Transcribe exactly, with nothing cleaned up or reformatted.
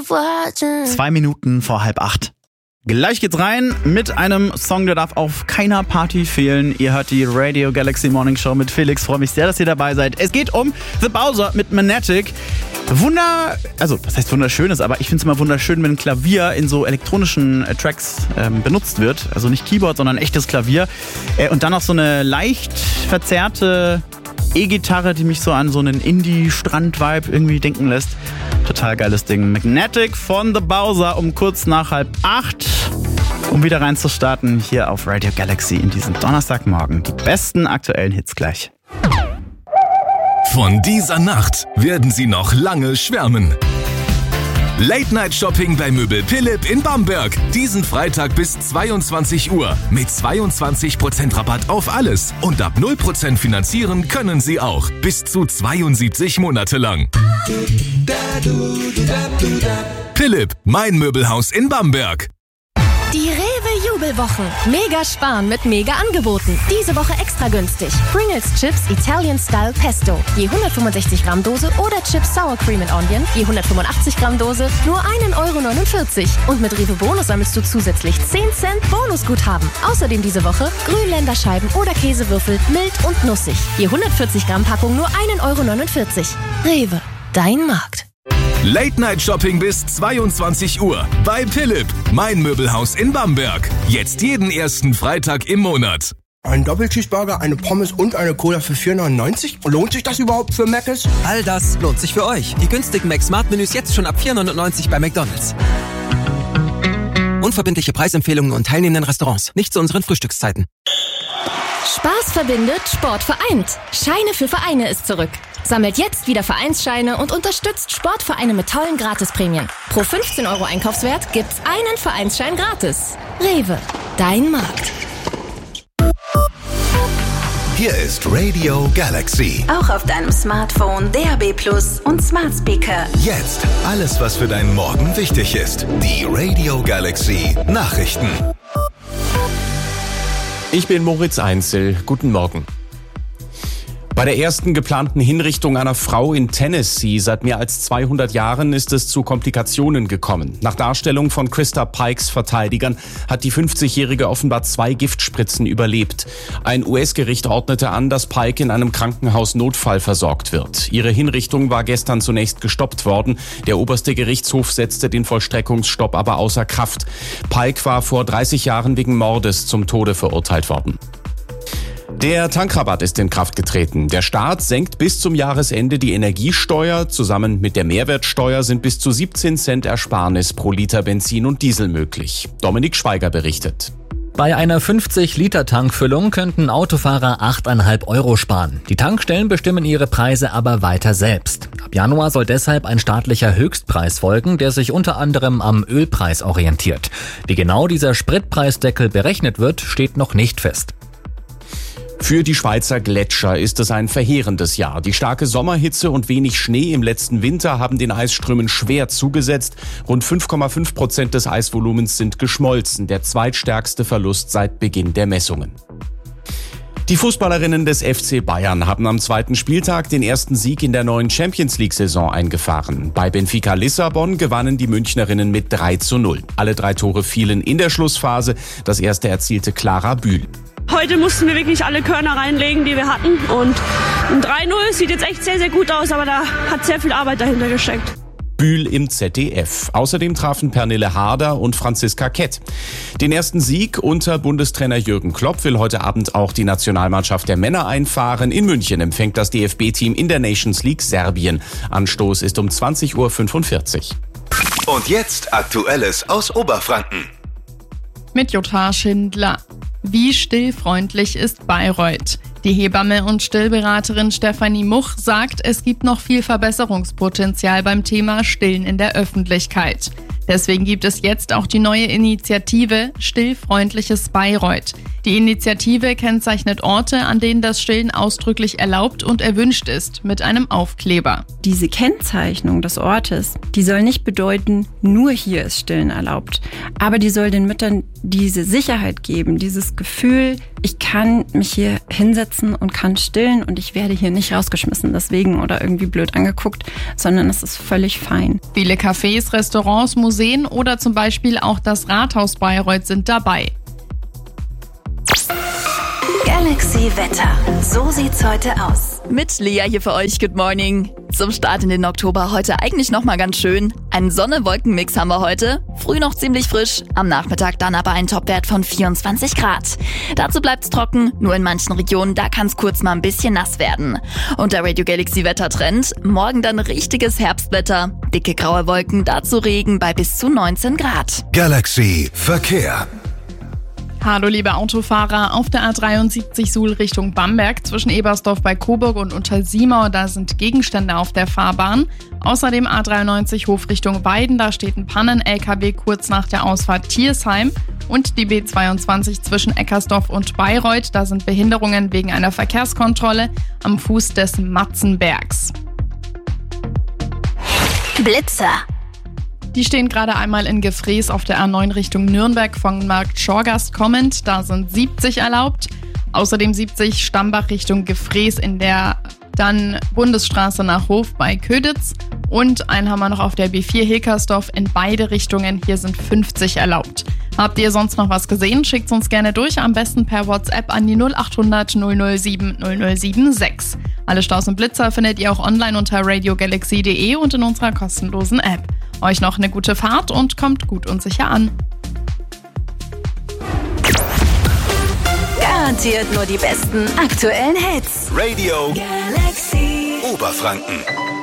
Zwei Minuten vor halb acht. Gleich geht's rein mit einem Song, der darf auf keiner Party fehlen. Ihr hört die Radio Galaxy Morning Show mit Felix. Freue mich sehr, dass ihr dabei seid. Es geht um The Bowser mit Magnetic. Wunder, also was heißt wunderschönes, aber ich finde es immer wunderschön, wenn ein Klavier in so elektronischen äh, Tracks ähm, benutzt wird. Also nicht Keyboard, sondern echtes Klavier. Äh, und dann noch so eine leicht verzerrte E-Gitarre, die mich so an so einen Indie-Strand-Vibe irgendwie denken lässt. Total geiles Ding. Magnetic von The Bowser um kurz nach halb acht. Um wieder reinzustarten hier auf Radio Galaxy in diesem Donnerstagmorgen. Die besten aktuellen Hits gleich. Von dieser Nacht werden Sie noch lange schwärmen. Late-Night-Shopping bei Möbel Philipp in Bamberg. Diesen Freitag bis zweiundzwanzig Uhr. Mit zweiundzwanzig Prozent Rabatt auf alles. Und ab null Prozent finanzieren können Sie auch. Bis zu zweiundsiebzig Monate lang. Philipp, mein Möbelhaus in Bamberg. Die Rewe-Jubelwochen. Mega sparen mit Mega-Angeboten. Diese Woche extra günstig. Pringles Chips Italian Style Pesto. Je hundertfünfundsechzig Gramm Dose oder Chips Sour Cream and Onion. Je hundertfünfundachtzig Gramm Dose. Nur ein Euro neunundvierzig. Und mit Rewe Bonus sammelst du zusätzlich zehn Cent Bonusguthaben. Außerdem diese Woche Grünländerscheiben oder Käsewürfel mild und nussig. Je hundertvierzig Gramm Packung nur ein Euro neunundvierzig. Rewe, dein Markt. Late-Night-Shopping bis zweiundzwanzig Uhr bei Philipp, mein Möbelhaus in Bamberg. Jetzt jeden ersten Freitag im Monat. Ein Doppelcheeseburger, eine Pommes und eine Cola für vier neunundneunzig? Lohnt sich das überhaupt für Mc's? All das lohnt sich für euch. Die günstigen Mac-Smart-Menüs jetzt schon ab vier neunundneunzig bei McDonald's. Unverbindliche Preisempfehlungen und teilnehmenden Restaurants. Nicht zu unseren Frühstückszeiten. Spaß verbindet, Sport vereint. Scheine für Vereine ist zurück. Sammelt jetzt wieder Vereinsscheine und unterstützt Sportvereine mit tollen Gratisprämien. Pro fünfzehn Euro Einkaufswert gibt's einen Vereinsschein gratis. Rewe, dein Markt. Hier ist Radio Galaxy. Auch auf deinem Smartphone, D A B Plus und Smart Speaker. Jetzt alles, was für deinen Morgen wichtig ist. Die Radio Galaxy Nachrichten. Ich bin Moritz Einzel. Guten Morgen. Bei der ersten geplanten Hinrichtung einer Frau in Tennessee seit mehr als zweihundert Jahren ist es zu Komplikationen gekommen. Nach Darstellung von Krista Pikes Verteidigern hat die fünfzigjährige offenbar zwei Giftspritzen überlebt. Ein U S-Gericht ordnete an, dass Pike in einem Krankenhaus Notfall versorgt wird. Ihre Hinrichtung war gestern zunächst gestoppt worden. Der oberste Gerichtshof setzte den Vollstreckungsstopp aber außer Kraft. Pike war vor dreißig Jahren wegen Mordes zum Tode verurteilt worden. Der Tankrabatt ist in Kraft getreten. Der Staat senkt bis zum Jahresende die Energiesteuer. Zusammen mit der Mehrwertsteuer sind bis zu siebzehn Cent Ersparnis pro Liter Benzin und Diesel möglich. Dominik Schweiger berichtet. Bei einer fünfzig Liter Tankfüllung könnten Autofahrer acht Komma fünf Euro sparen. Die Tankstellen bestimmen ihre Preise aber weiter selbst. Ab Januar soll deshalb ein staatlicher Höchstpreis folgen, der sich unter anderem am Ölpreis orientiert. Wie genau dieser Spritpreisdeckel berechnet wird, steht noch nicht fest. Für die Schweizer Gletscher ist es ein verheerendes Jahr. Die starke Sommerhitze und wenig Schnee im letzten Winter haben den Eisströmen schwer zugesetzt. Rund fünf Komma fünf Prozent des Eisvolumens sind geschmolzen, der zweitstärkste Verlust seit Beginn der Messungen. Die Fußballerinnen des F C Bayern haben am zweiten Spieltag den ersten Sieg in der neuen Champions-League-Saison eingefahren. Bei Benfica Lissabon gewannen die Münchnerinnen mit drei zu null. Alle drei Tore fielen in der Schlussphase. Das erste erzielte Clara Bühl. Heute mussten wir wirklich alle Körner reinlegen, die wir hatten. Und ein drei null sieht jetzt echt sehr, sehr gut aus, aber da hat sehr viel Arbeit dahinter gesteckt. Bühl im Z D F. Außerdem trafen Pernille Harder und Franziska Kett. Den ersten Sieg unter Bundestrainer Jürgen Klopp will heute Abend auch die Nationalmannschaft der Männer einfahren. In München empfängt das D F B-Team in der Nations League Serbien. Anstoß ist um zwanzig Uhr fünfundvierzig. Und jetzt Aktuelles aus Oberfranken. Mit Jutta Schindler. Wie stillfreundlich ist Bayreuth? Die Hebamme und Stillberaterin Stefanie Much sagt, es gibt noch viel Verbesserungspotenzial beim Thema Stillen in der Öffentlichkeit. Deswegen gibt es jetzt auch die neue Initiative Stillfreundliches Bayreuth. Die Initiative kennzeichnet Orte, an denen das Stillen ausdrücklich erlaubt und erwünscht ist, mit einem Aufkleber. Diese Kennzeichnung des Ortes, die soll nicht bedeuten, nur hier ist Stillen erlaubt. Aber die soll den Müttern diese Sicherheit geben, dieses Gefühl, ich kann mich hier hinsetzen und kann stillen und ich werde hier nicht rausgeschmissen deswegen oder irgendwie blöd angeguckt, sondern es ist völlig fein. Viele Cafés, Restaurants, Museen oder zum Beispiel auch das Rathaus Bayreuth sind dabei. Galaxy Wetter. So sieht's heute aus. Mit Lea hier für euch. Good morning. Zum Start in den Oktober heute eigentlich nochmal ganz schön. Einen Sonne-Wolken-Mix haben wir heute. Früh noch ziemlich frisch, am Nachmittag dann aber ein Topwert von vierundzwanzig Grad. Dazu bleibt's trocken, nur in manchen Regionen, da kann's kurz mal ein bisschen nass werden. Und der Radio Galaxy Wettertrend, morgen dann richtiges Herbstwetter. Dicke graue Wolken, dazu Regen bei bis zu neunzehn Grad. Galaxy Verkehr. Hallo liebe Autofahrer, auf der A dreiundsiebzig Suhl Richtung Bamberg zwischen Ebersdorf bei Coburg und Untersimau, da sind Gegenstände auf der Fahrbahn. Außerdem A dreiundneunzig Hof Richtung Weiden, da steht ein Pannen-L K W kurz nach der Ausfahrt Thiersheim. Und die B zweiundzwanzig zwischen Eckersdorf und Bayreuth, da sind Behinderungen wegen einer Verkehrskontrolle am Fuß des Matzenbergs. Blitzer. Die stehen gerade einmal in Gefrees auf der A neun Richtung Nürnberg von Markt Schorgast kommend. Da sind siebzig erlaubt. Außerdem siebzig Stambach Richtung Gefrees in der dann Bundesstraße nach Hof bei Köditz. Und einen haben wir noch auf der B vier Hilkersdorf in beide Richtungen. Hier sind fünfzig erlaubt. Habt ihr sonst noch was gesehen? Schickt uns gerne durch. Am besten per WhatsApp an die null acht hundert null null sieben null null sieben sechs. Alle Staus und Blitzer findet ihr auch online unter radio galaxy punkt de und in unserer kostenlosen App. Euch noch eine gute Fahrt und kommt gut und sicher an. Garantiert nur die besten aktuellen Hits. Radio Galaxy Oberfranken.